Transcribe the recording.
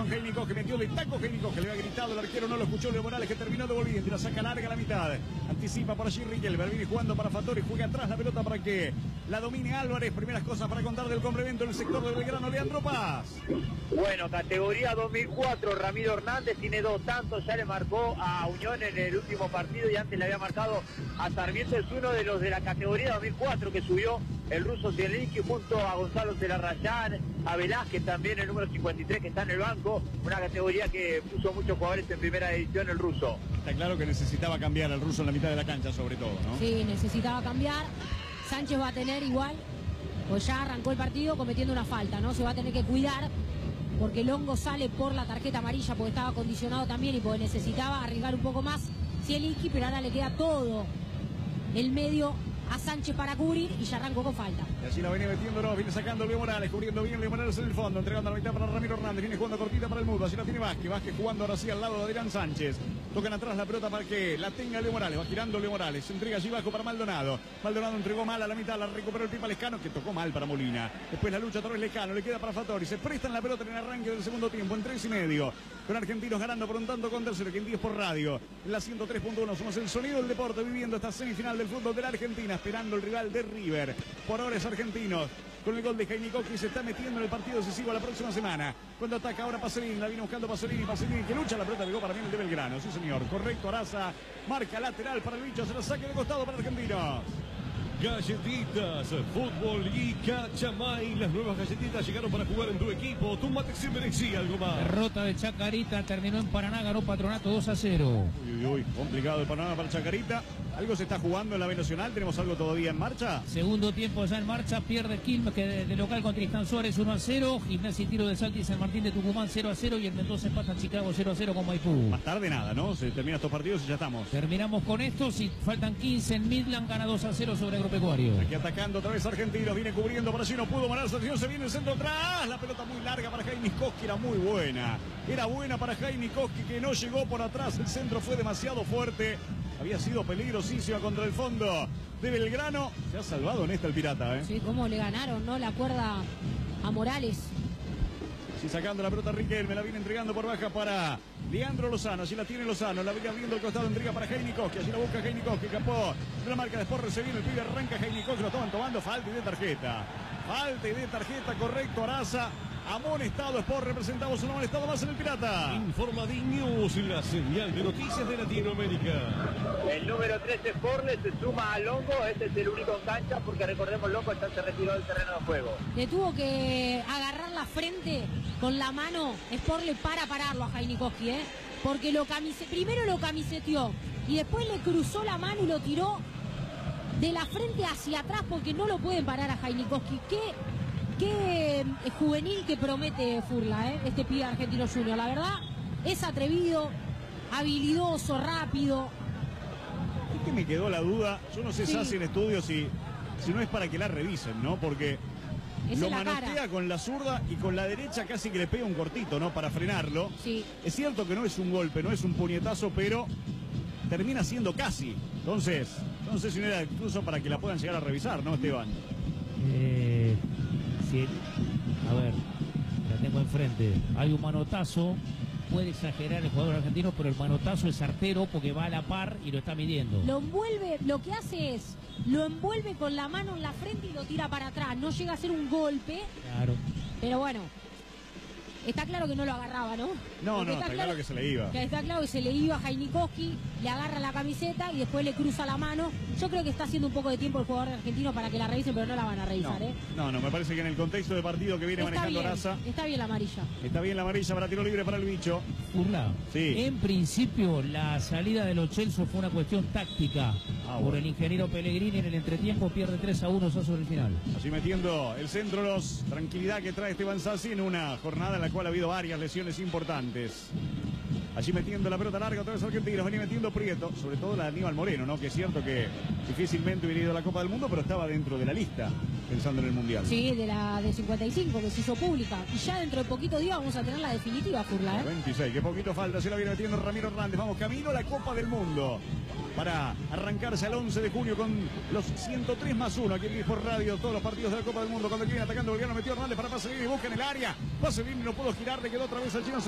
Heinico, que metió de taco Heinico, que le había gritado el arquero, no lo escuchó Leo Morales, que terminó devolviendo y la saca larga a la mitad. Anticipa por allí Riquelme, viene jugando para Fattori, juega atrás la pelota para que la domine Álvarez. Primeras cosas para contar del complemento en el sector de Belgrano, Leandro Paz. Bueno, categoría 2004, Ramiro Hernández tiene 2 tantos, ya le marcó a Unión en el último partido y antes le había marcado a Sarmiento. Es uno de los de la categoría 2004 que subió el ruso Zielinski junto a Gonzalo Celarrayán, a Velázquez también, el número 53 que está en el banco, una categoría que puso muchos jugadores en primera división, el ruso. Está claro que necesitaba cambiar el ruso en la mitad de la cancha sobre todo, ¿no? Sí, necesitaba cambiar. Sánchez va a tener igual, pues ya arrancó el partido cometiendo una falta, ¿no? Se va a tener que cuidar porque Longo sale por la tarjeta amarilla porque estaba condicionado también y porque necesitaba arriesgar un poco más Zielinski, pero ahora le queda todo el medio a Sánchez para cubrir y ya arrancó con falta. Y así la venía metiendo, viene sacando Leo Morales, cubriendo bien Leo Morales en el fondo, entregando a la mitad para Ramiro Hernández, viene jugando cortita para el Mudo, así la tiene Vázquez jugando ahora sí al lado de Adrián Sánchez. Tocan atrás la pelota para que la tenga Leo Morales, va girando Leo Morales, se entrega allí bajo para Maldonado. Maldonado entregó mal a la mitad, la recuperó el Pipa Lescano, que tocó mal para Molina. Después la lucha otra vez Lescano, le queda para Fattori, se prestan la pelota en el arranque del segundo tiempo, en 3,5. Con Argentinos ganando por un tanto con tercero, que en 10 por radio. En la 103.1 somos el sonido del deporte, viviendo esta semifinal del fútbol de la Argentina, esperando el rival de River. Por ahora es Argentinos. Con el gol de Heinico, que se está metiendo en el partido decisivo la próxima semana. Cuando ataca ahora Pasolini, la viene buscando Pasolini que lucha, la pelota llegó para mí el de Belgrano. Sí, señor. Correcto, Araza. Marca lateral para el bicho, se la saque de costado para Argentinos. Galletitas, fútbol y Cachamay. Las nuevas galletitas llegaron para jugar en tu equipo. Tu mate se merecía algo más. Derrota de Chacarita, terminó en Paraná, ganó Patronato 2-0. Uy, complicado el panorama para Chacarita. ¿Algo se está jugando en la B Nacional? ¿Tenemos algo todavía en marcha? Segundo tiempo ya en marcha, pierde Quilmes que de local con Tristán Suárez 1-0, Gimnasia y Tiro de Salta y San Martín de Tucumán 0-0 y el Mendoza empata Chicago 0-0 con Maipú. Más tarde nada, ¿no? Se terminan estos partidos y ya estamos. Terminamos con estos y faltan 15 en Midland, gana 2-0 sobre Agropecuario. Aquí atacando otra vez Argentinos, viene cubriendo por allí, no pudo manar, se viene el centro atrás, la pelota muy larga para Jaime Koski, era muy buena. Era buena para Jaime Koski que no llegó por atrás, el centro fue demasiado fuerte. Había sido peligrosísima contra el fondo de Belgrano. Se ha salvado en esta el Pirata, ¿eh? Sí, cómo le ganaron, ¿no? La cuerda a Morales. Sí, sacando la pelota Riquelme, la viene entregando por baja para Leandro Lozano. Allí la tiene Lozano, la viene abriendo el costado, entrega para Jaime Koski. Allí la busca Jaime Koski, capó de la marca de Sporre, se viene el pibe, arranca Jaime Koski, lo estaban tomando, falta y de tarjeta. Falta y de tarjeta, correcto, Araza. Amonestado Sport, representamos un amonestado más en el Pirata. Informa News, la señal de noticias de Latinoamérica. El número 13 Forles se suma a Longo, este es el único en cancha porque recordemos Longo ya se retiró del terreno de juego. Le tuvo que agarrar la frente con la mano, Sporle para pararlo a Jaime Koski, ¿eh? Porque primero lo camiseteó y después le cruzó la mano y lo tiró de la frente hacia atrás porque no lo pueden parar a Jaime Koski. Qué juvenil que promete Furla, este pibe argentino junior. La verdad, es atrevido, habilidoso, rápido. Es que me quedó la duda. Yo no sé si Sí. hacen estudios si no es para que la revisen, ¿no? Porque Es lo en la manotea cara. con la zurda y con la derecha casi que le pega un cortito, ¿no? Para frenarlo. Sí. Es cierto que no es un golpe, no es un puñetazo, pero termina siendo casi. Entonces, no sé si no era incluso para que la puedan llegar a revisar, ¿no, Esteban? Sí. A ver, la tengo enfrente. Hay un manotazo, puede exagerar el jugador argentino, pero el manotazo es certero porque va a la par y lo está midiendo. Lo envuelve, lo que hace es, lo envuelve con la mano en la frente y lo tira para atrás. No llega a ser un golpe, Claro. pero bueno. Está claro que no lo agarraba, ¿no? No, Porque está claro que se le iba. Que está claro que se le iba a Jaime Koski, le agarra la camiseta y después le cruza la mano. Yo creo que está haciendo un poco de tiempo el jugador argentino para que la revisen, pero no la van a revisar, ¿eh? No, me parece que en el contexto de partido que viene manejando Araza, está bien la amarilla. está bien la amarilla para tiro libre para el bicho. Urla. Sí. En principio, la salida de los Chelsea fue una cuestión táctica. Por bueno. el ingeniero Pellegrini en el entretiempo pierde 3-1 sobre el final. Así metiendo el centro, tranquilidad que trae Esteban Sassi en una jornada en la cual ha habido varias lesiones importantes. Allí metiendo la pelota larga otra vez Argentinos, venía metiendo Prieto, sobre todo la de Aníbal Moreno, ¿no? Que es cierto que difícilmente hubiera ido a la Copa del Mundo, pero estaba dentro de la lista, pensando en el Mundial. Sí, de la de 55 que se hizo pública. Y ya dentro de poquito días vamos a tener la definitiva, Furla, ¿eh? 26, que poquito falta, se la viene metiendo Ramiro Hernández. Vamos camino a la Copa del Mundo. Para arrancarse al 11 de junio con los 103 más 1 aquí en por Radio, todos los partidos de la Copa del Mundo. Cuando viene atacando Belgrano, metió Hernández para Pasolini, busca en el área. Pasolini no pudo girar, le quedó otra vez al chino.